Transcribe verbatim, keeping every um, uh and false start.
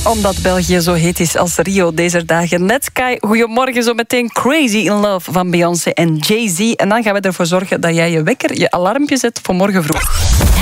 Omdat België zo heet is als Rio deze dagen. Net Kai, goedemorgen, zo meteen Crazy in Love van Beyoncé en Jay-Z. En dan gaan we ervoor zorgen dat jij je wekker, je alarmpje zet voor morgen vroeg.